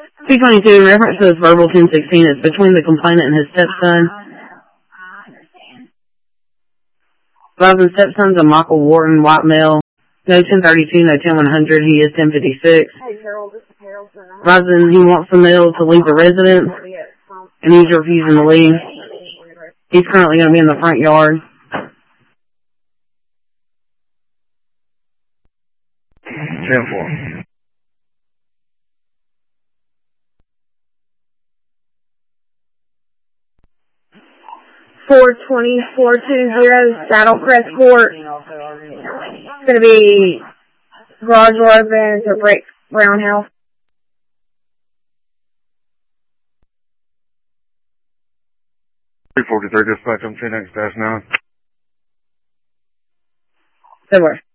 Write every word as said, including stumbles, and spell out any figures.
two twenty-two, in reference to this verbal ten sixteen, it's between the complainant and his stepson. Robin's stepson's a Michael Wharton, white male. No ten thirty-two, no ten one hundred, he is ten fifty-six. Robin, he wants the male to leave the residence, and he's refusing to leave. He's currently going to be in the front yard. ten four. four twenty, four twenty, Saddle Crest Court. It's going to be garage door open to break Brown House. three forty-three, dispatch, I'm two next dash nine. Good work.